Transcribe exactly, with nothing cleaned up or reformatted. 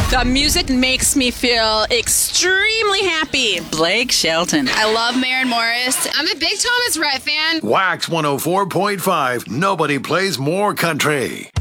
The music makes me feel extremely happy. Blake Shelton. I love Maren Morris. I'm a big Thomas Rhett fan. Wax one oh four point five. Nobody plays more country.